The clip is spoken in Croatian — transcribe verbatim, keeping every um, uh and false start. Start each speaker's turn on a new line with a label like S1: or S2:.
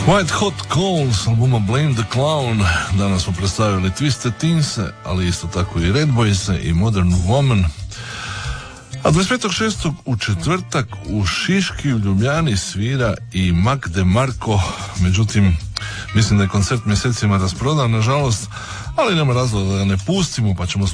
S1: White Hot Coals, albuma Blame the Clown. Danas smo predstavili Twisted Teens, ali isto tako i Red Boys i Modern Woman. A dvadeset petog šestog u četvrtak u Šiški u Ljubljani svira i Mac DeMarco. Međutim, mislim da je koncert mjesecima rasprodan, nažalost, ali nema razloga da ga ne pustimo, pa ćemo